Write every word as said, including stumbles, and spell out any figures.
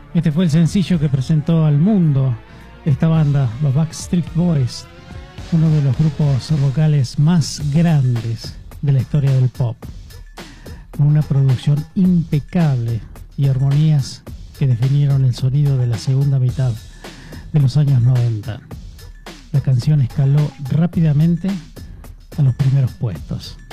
Este fue el sencillo que presentó al mundo esta banda, los Backstreet Boys, uno de los grupos vocales más grandes de la historia del pop, con una producción impecable y armonías que definieron el sonido de la segunda mitad de los años noventa. La canción escaló rápidamente a los primeros puestos.